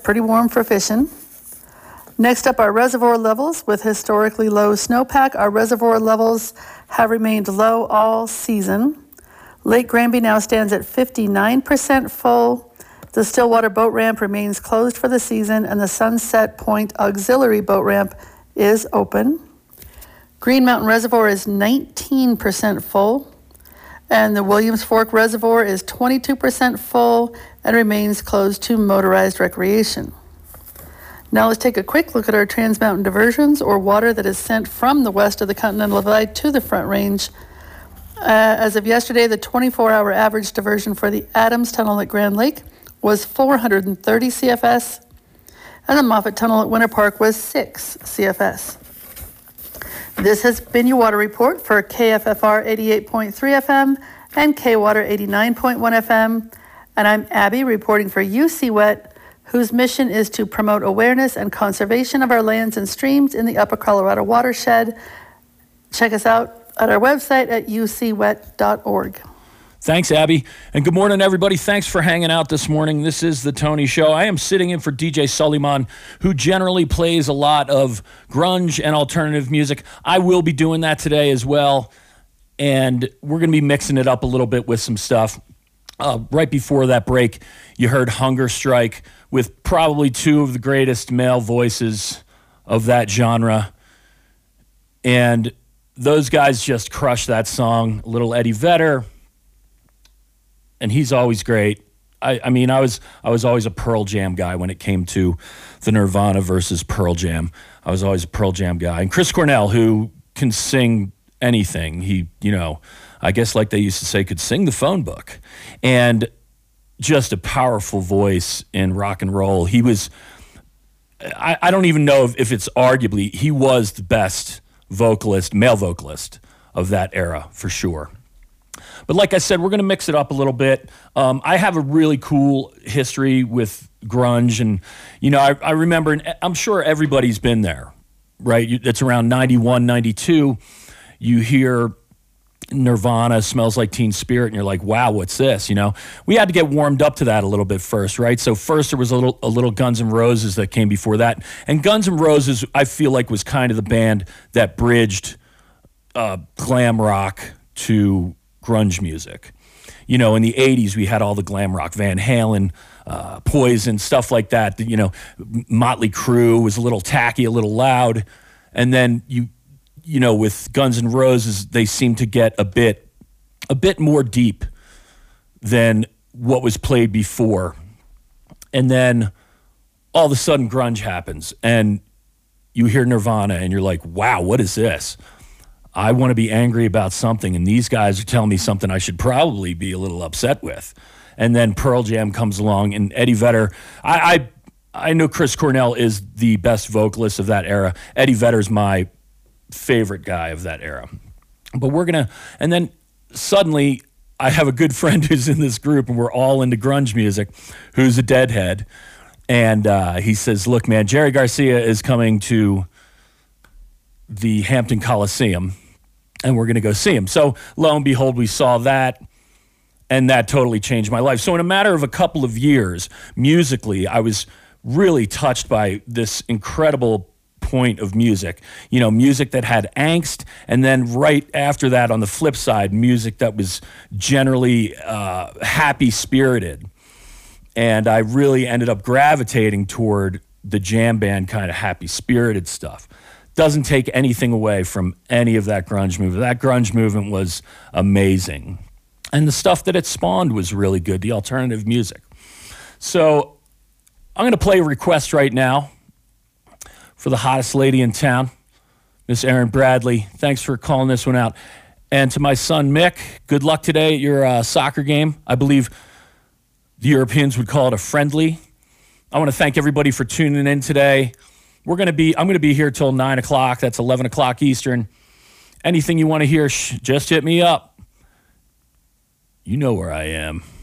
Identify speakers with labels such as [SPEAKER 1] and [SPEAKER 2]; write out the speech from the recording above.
[SPEAKER 1] pretty warm for fishing. Next up, our reservoir levels. With historically low snowpack, our reservoir levels have remained low all season. Lake Granby now stands at 59% full. The Stillwater boat ramp remains closed for the season, and the Sunset Point Auxiliary boat ramp is open. Green Mountain Reservoir is 19% full, and the Williams Fork Reservoir is 22% full and remains closed to motorized recreation. Now let's take a quick look at our Trans Mountain diversions, or water that is sent from the west of the Continental Divide to the Front Range. As of yesterday, the 24-hour average diversion for the Adams Tunnel at Grand Lake was 430 CFS, and the Moffett Tunnel at Winter Park was 6 CFS. This has been your water report for KFFR 88.3 FM and KWater 89.1 FM, and I'm Abby reporting for UC Wet, whose mission is to promote awareness and conservation of our lands and streams in the Upper Colorado watershed. Check us out at our website at ucwet.org.
[SPEAKER 2] Thanks, Abby. And good morning, everybody. Thanks for hanging out this morning. This is The Tony Show. I am sitting in for DJ Suleiman, who generally plays a lot of grunge and alternative music. I will be doing that today as well. And we're going to be mixing it up a little bit with some stuff. Right before that break, you heard Hunger Strike with probably two of the greatest male voices of that genre. And those guys just crushed that song. Little Eddie Vedder. And he's always great. I mean, I was always a Pearl Jam guy when it came to the Nirvana versus Pearl Jam. I was always a Pearl Jam guy. And Chris Cornell, who can sing anything, he, I guess like they used to say, could sing the phone book. And just a powerful voice in rock and roll. He was, I don't even know if it's arguably, he was the best vocalist, male vocalist of that era, for sure. But like I said, we're going to mix it up a little bit. I have a really cool history with grunge. And, I remember, and I'm sure everybody's been there, right? It's around 91, 92. You hear Nirvana, Smells Like Teen Spirit, and you're like, wow, what's this? We had to get warmed up to that a little bit first, right? So first there was a little Guns N' Roses that came before that. And Guns N' Roses, I feel like, was kind of the band that bridged glam rock to grunge music. In the 80s, we had all the glam rock, Van Halen, Poison, stuff like that. Motley Crue was a little tacky, a little loud. And then with Guns N' Roses, they seemed to get a bit more deep than what was played before. And then all of a sudden grunge happens and you hear Nirvana and you're like, wow, what is this? I want to be angry about something, and these guys are telling me something I should probably be a little upset with. And then Pearl Jam comes along, and Eddie Vedder. I know Chris Cornell is the best vocalist of that era. Eddie Vedder's my favorite guy of that era. But and then suddenly I have a good friend who's in this group, and we're all into grunge music, who's a Deadhead. And he says, look, man, Jerry Garcia is coming to the Hampton Coliseum, and we're going to go see him. So lo and behold, we saw that, and that totally changed my life. So in a matter of a couple of years, musically, I was really touched by this incredible point of music. Music that had angst, and then right after that, on the flip side, music that was generally happy-spirited. And I really ended up gravitating toward the jam band kind of happy-spirited stuff. Doesn't take anything away from any of that grunge movement. That grunge movement was amazing. And the stuff that it spawned was really good, the alternative music. So I'm going to play a request right now for the hottest lady in town, Miss Erin Bradley. Thanks for calling this one out. And to my son, Mick, good luck today at your soccer game. I believe the Europeans would call it a friendly. I want to thank everybody for tuning in today. I'm going to be here till 9 o'clock. That's 11 o'clock Eastern. Anything you want to hear, just hit me up. You know where I am.